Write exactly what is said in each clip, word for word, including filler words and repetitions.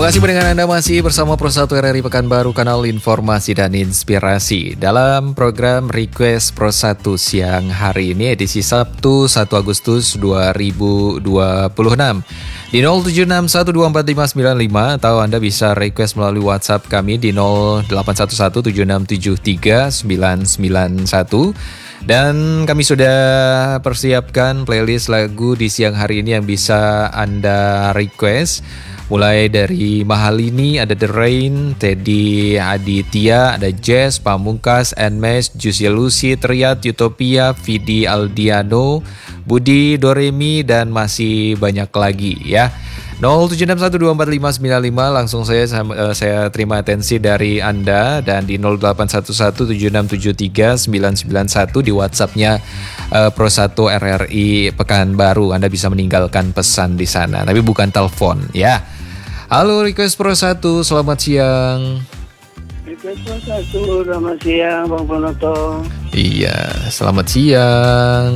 Terima kasih pendengar Anda masih bersama Pro satu R R I Pekanbaru, kanal informasi dan inspirasi. Dalam program Request Pro satu siang hari ini edisi Sabtu satu Agustus dua ribu dua puluh enam. Di nol tujuh enam satu dua empat lima sembilan lima atau Anda bisa request melalui WhatsApp kami di nol delapan satu satu tujuh enam tujuh tiga sembilan sembilan satu. Dan kami sudah persiapkan playlist lagu di siang hari ini yang bisa Anda request. Mulai dari Mahalini, ada The Rain, Teddy Aditya, ada Jazz, Pamungkas, Nmesh, Juicy Lucy, Triad, Utopia, Vidi Aldiano, Budi, Doremi, dan masih banyak lagi ya. nol tujuh enam satu dua empat lima sembilan lima langsung saya saya terima atensi dari Anda, dan di nol delapan satu satu tujuh enam tujuh tiga sembilan sembilan satu di WhatsApp-nya uh, Pro satu R R I Pekanbaru. Anda bisa meninggalkan pesan di sana, tapi bukan telepon ya. Halo Request Pro satu, selamat siang. Request Pro satu, selamat siang Bang Bonoto. Iya, selamat siang.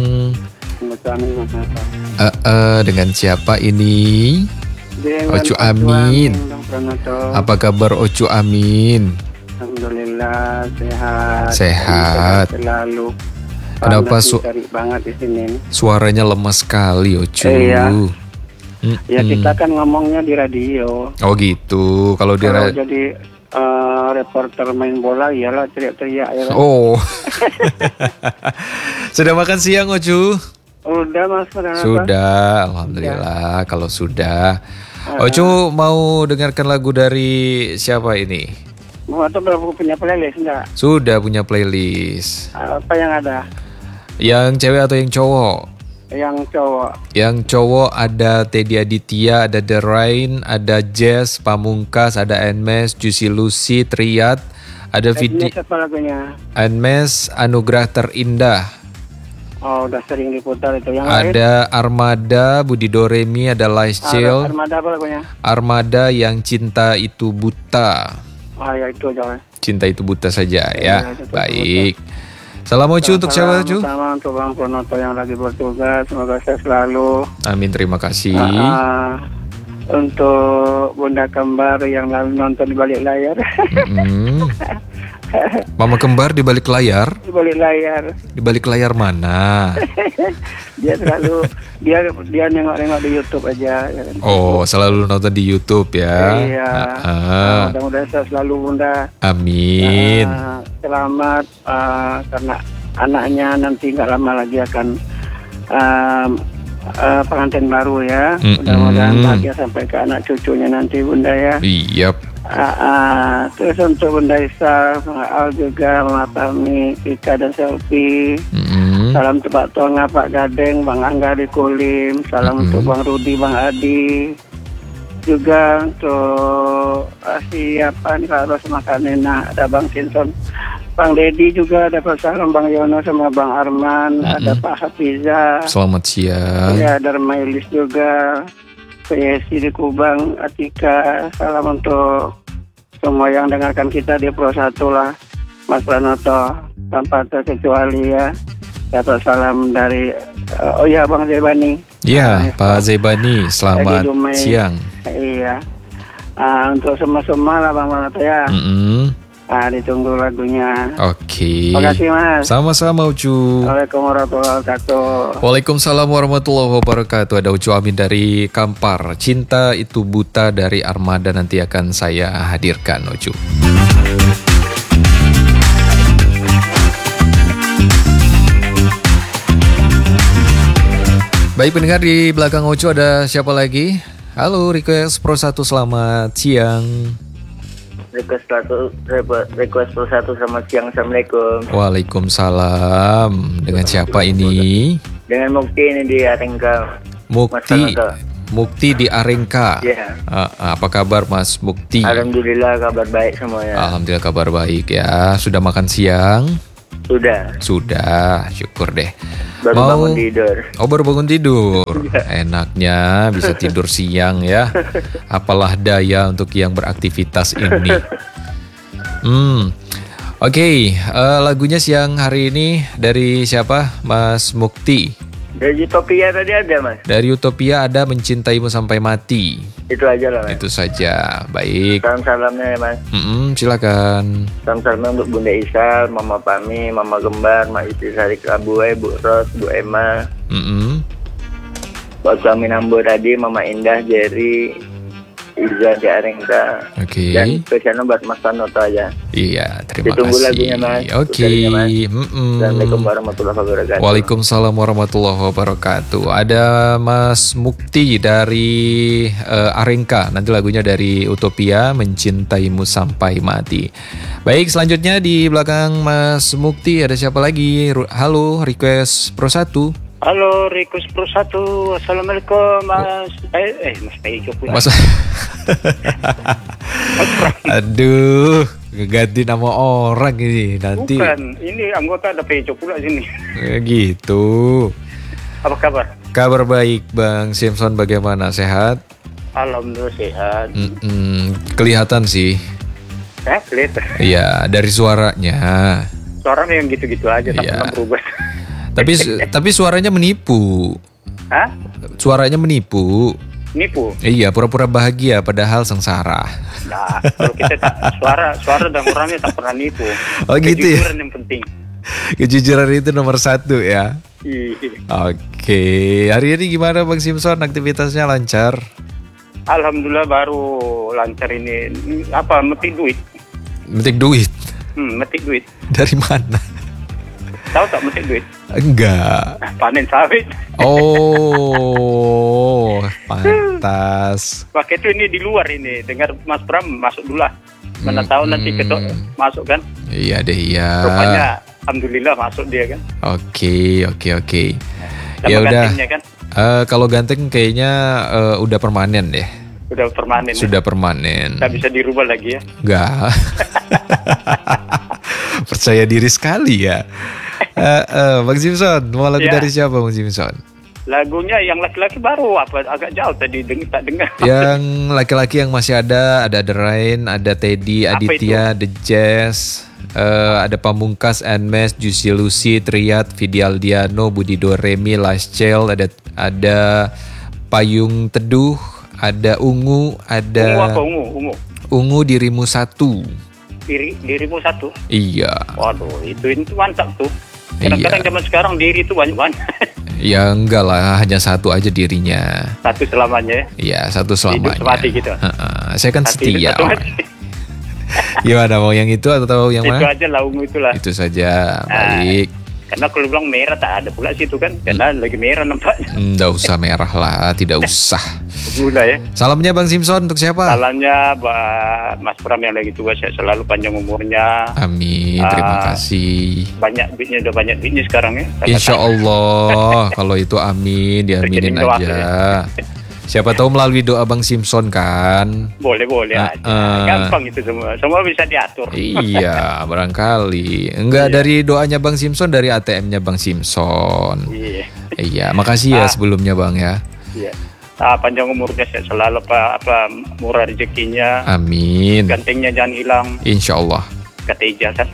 Uh, uh, dengan siapa ini? Dengan Ocu Amin. Apa kabar Ocu Amin? Alhamdulillah sehat. Sehat. Selalu. Kenapa su- banget di sini? Suaranya lemas sekali Ocu. Eh, iya. Mm-mm. Ya kita kan ngomongnya di radio. Oh gitu. Kalau di Kalau ra- jadi uh, reporter main bola iyalah teriak-teriak ya kan? Oh. Sudah makan siang Ocu? Udah Mas, sudah. Sudah, alhamdulillah. Kalau sudah. Ocu mau dengarkan lagu dari siapa ini? Mau atau berapa punya playlist enggak? Sudah punya playlist. Apa yang ada? Yang cewek atau yang cowok? Yang cowok. Yang cowok ada Teddy Aditya, ada The Rain, ada Jazz, Pamungkas, ada Nmesh, Juicy Lucy, Triad, ada Vidi, Siapa lagunya? Nmesh, Anugerah Terindah. Oh, udah sering diputar itu. Yang lain? Ada Armada, Budi Doremi, ada Lice Chill. Armada apa lagunya? Armada Yang Cinta Itu Buta. Ah ya itu aja. Cinta Itu Buta saja Ya, ya. itu Baik. Salam Ocu untuk siapa Ocu? Sama untuk Bang Bonoto yang lagi bertugas, semoga sehat selalu. Amin, terima kasih. Ah, untuk Bunda Kembar yang lalu nonton di balik layar. Mm-mm. Mama Kembar di balik layar? Di balik layar. Di balik layar mana? Dia selalu dia dia nengok-nengok di YouTube aja. Oh, selalu nonton di YouTube ya. Iya. Ah, Mudah-mudahan sehat selalu Bunda. amin. Ah, selamat ah, karena anaknya nanti nggak lama lagi akan um, uh, pengantin baru ya. Mm-mm. Mudah-mudahan bahagia sampai ke anak cucunya nanti Bunda ya. Iya. Ah, ah, terus untuk Bunda Isa, Bang Al juga, Mama Tami, Ika dan Selfie. Mm-mm. Salam untuk Pak Tonga, Pak Gadeng, Bang Angga di Kulim. Salam Mm-mm. untuk Bang Rudi, Bang Adi. Juga untuk uh, siapa nih kalau sama Kak Nena, ada Bang Sinson. Bang Dedi juga dapat salam, Bang Yono sama Bang Arman. Mm-mm. Ada Pak Hafiza. Selamat siang. Ya, ada Mailis juga. P S I di Kubang, Atika. Salam untuk semua yang dengarkan kita di Pro satu lah. Mas Pranoto, tanpa terkecuali ya. Dapat salam dari, uh, oh ya Bang Zebani. Iya, Pak Zebani, selamat Lagi Dumai. siang. Iya. Uh, untuk semua-semua lah Bang Pranoto ya. Mm-mm. Nah, ditunggu lagunya. Oke. Terima kasih Mas. Sama-sama Ucu. Assalamualaikum warahmatullahi wabarakatuh. Waalaikumsalam warahmatullahi wabarakatuh. Ada Ucu Amin dari Kampar. Cinta Itu Buta dari Armada nanti akan saya hadirkan Ucu. Baik pendengar, di belakang Ucu ada siapa lagi? Halo Request Pro satu, selamat siang. Request satu, request Pro satu, selamat siang, assalamualaikum. Waalaikumsalam. Dengan siapa ini? Dengan Mukti ini di Arengka. Mukti. Mukti di Arengka. Ya. Uh, apa kabar Mas Mukti? Alhamdulillah kabar baik semuanya. Alhamdulillah kabar baik ya. Sudah makan siang? Sudah. Sudah, syukur deh. Baru Mau... bangun tidur. Oh baru bangun tidur. Enaknya bisa tidur siang ya. Apalah daya untuk yang beraktivitas ini. Hmm. Oke, okay, uh, lagunya siang hari ini dari siapa? Mas Mukti. Dari Utopia tadi ada Mas. Dari Utopia ada Mencintaimu Sampai Mati. Itu aja lah Mas. Itu saja. Baik. Salam-salamnya ya Mas. Mm-mm, silakan. Salam-salamnya untuk Bunda Isal, Mama Pami, Mama Gembar, Mak Istri Sari Kabue, Bu Ros, Bu Emma, Mm-mm. Pak Suami Nambo tadi, Mama Indah, Jerry, Iza di Arengka, Oke. dan spesialnya buat Mas Tanoto aja. Iya, terima Ditunggu kasih. lagunya, Mas. Oke. Putarnya, Mas. Mm-mm. Assalamualaikum warahmatullahi wabarakatuh. Waalaikumsalam warahmatullahi wabarakatuh. Ada Mas Mukti dari uh, Arengka. Nanti lagunya dari Utopia, Mencintaimu Sampai Mati. Baik, selanjutnya di belakang Mas Mukti ada siapa lagi? Ru- Halo, request Pro satu. Halo, Rikus Pro satu. Assalamualaikum, Mas. Eh, eh Mas Tejo pula. Mas Aduh, ganti nama orang ini nanti. Bukan, ini anggota ada Pejo pula sini. Eh, gitu. Apa kabar? Kabar baik, Bang Simpson, bagaimana? Sehat? Alhamdulillah sehat. Mm-mm, kelihatan sih. Eh, kelihatan. Iya, dari suaranya. Suaranya yang gitu-gitu aja, tak Iya. pernah berubah. Tapi tapi suaranya menipu. Hah? Suaranya menipu. Nipu? Iya, pura-pura bahagia padahal sengsara. Nah, kalau kita tak, suara suara dan orangnya tak pernah nipu. Oh, gitu ya? Kejujuran yang penting. Kejujuran itu nomor satu ya. Iya. Oke, hari ini gimana Bang Simpson? Aktivitasnya lancar? Alhamdulillah baru lancar ini. Apa, metik duit? Metik duit? Hmm, metik duit. Dari mana? Tahu tak metik duit? Enggak. Panen sawit. Oh, pantas. Pakai itu ini di luar ini. Dengar Mas Pram masuk dulu lah. Mana Hmm, tahu nanti hmm. ketok masuk kan? Iya deh, iya. Rupanya alhamdulillah masuk dia kan. Oke, oke, oke. Sama Ya udah. gantengnya kan. Eh, kalau ganteng kayaknya eh, udah permanen deh. Udah permanen. Sudah permanen. Tak bisa dirubah lagi ya. Enggak. Percaya diri sekali ya. Eh, eh, Bang Simpson, mau lagu Ya. dari siapa Bang Simpson? Lagunya yang laki-laki baru apa agak jauh tadi deng tak dengar. Yang laki-laki yang masih ada, ada The Rain, ada Teddy, Apa Aditya, The Jazz, eh, ada Pamungkas, Anmes, Juicy Lucy, Triad, Fidialdiano, Budi Doremi, Last Child, ada ada Payung Teduh, ada Ungu, ada Ungu apa ungu? Ungu. Ungu Dirimu Satu. Diri dirimu satu. Iya. Waduh, itu itu mantap tuh. Iya. Kadang-kadang zaman sekarang diri itu banyak-banyak. Ya enggak lah, hanya satu aja dirinya. Satu selamanya ya. Iya, satu selamanya. Hidup semati gitu. Heeh, saya kan Satu hidup, setia. satu orang. mati. Gimana, mau yang itu atau yang Itu mana? aja lah ungu itulah. Itu saja, baik. Karena kalau bilang merah tak ada pula situ kan. Karena lagi merah nampaknya. Enggak usah merah lah, tidak usah. Gula ya. Salamnya Bang Simpson untuk siapa? Salamnya buat Mas Pram yang lagi tugas ya, selalu panjang umurnya. Amin, terima Ah, kasih. Banyak duitnya, udah banyak duitnya sekarang ya. Insya Allah, kalau itu amin, diaminin Terkirim doa aja. ya. Siapa tahu melalui doa Bang Simpson kan? Boleh boleh Ah, aja. ah. Gampang itu semua. Semua bisa diatur. Iya, barangkali. Enggak Iya. dari doanya Bang Simpson, dari A T M-nya Bang Simpson. Iya. Iya, makasih ya Ah. sebelumnya Bang ya. Iya. Ah, panjang umurnya sehat selalu apa apa murah rezekinya. Amin. Gantengnya jangan hilang. Insya Allah. Kata Ija kan.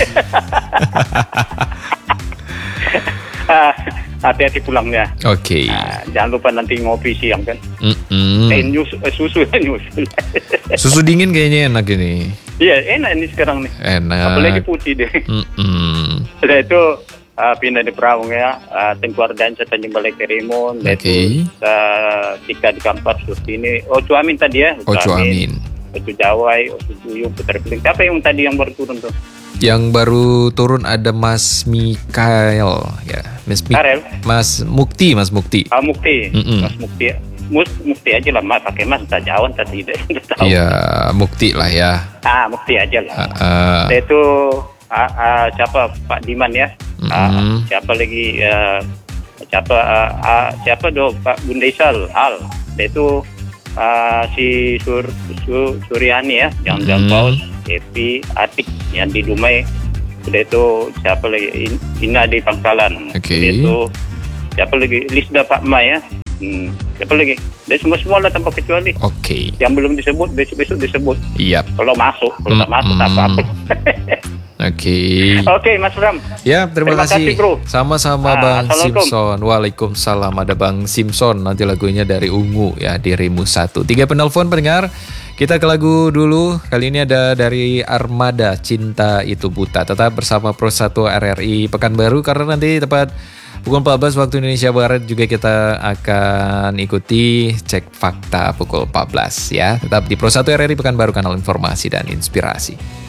Ah, hati-hati pulangnya. Oke. Ah, jangan lupa nanti ngopi siang kan. Mm-mm. Eh, nyus, eh, susu nyusul. Susu dingin kayaknya enak ini. Iya, enak ini sekarang nih. Enak. Apalagi putih deh. Mm-mm. Setelah itu uh, pindah di Perawang ya, uh, Tengkuar Dansa Tanjung Balai Karimun, Oke. itu uh, Tika di Kampar ini. Oh, Cuamin tadi ya. Ojo Amin. Itu Jawai, Ojo Juyung, Putar Piling. Siapa yang tadi yang baru turun tuh? Yang baru turun ada Mas Mikael ya. Mas Mi- Karel? Mas Mukti, Mas Mukti. Ah, Mukti. Mm-mm. Mas Mukti. Mus, Mukti aja lah, Mas. Pakai Mas, tak jauh, tak tidak. Tak tahu. Iya, Mukti lah ya. Ah, Mukti aja lah. Uh, Setelah itu ah, ah, siapa Pak Diman ya? Ah, Mm-mm. siapa lagi? ah, siapa? ah, ah, siapa do Pak Bundesal Al? Setelah itu ah, si Sur, Sur, Suryani ya, yang Mm-mm. Jangkau, Epi, Atik yang di Dumai. Sudah itu siapa lagi? In- Ina di Pangkalan. Oke. Sudah itu siapa lagi? Lisda Pak Ma ya. Hmm. Siapa lagi? Dan semua semua lah tanpa kecuali. Oke. Yang belum disebut besok besok disebut. Iya. Kalau masuk, kalau tak masuk tak Mm-mm. apa-apa. Oke. Oke, Mas Bram. Ya, terima, Terima kasih. kasih, Bro. Sama-sama Ah, Bang Assalamualaikum. Simpson. Waalaikumsalam. Ada Bang Simpson. Nanti lagunya dari Ungu ya, Dirimu Satu. Tiga penelpon pendengar. Kita ke lagu dulu. Kali ini ada dari Armada, Cinta Itu Buta. Tetap bersama Pro satu R R I Pekanbaru karena nanti tepat pukul empat belas waktu Indonesia Barat juga kita akan ikuti cek fakta pukul empat belas ya. Tetap di Pro satu R R I Pekanbaru, kanal informasi dan inspirasi.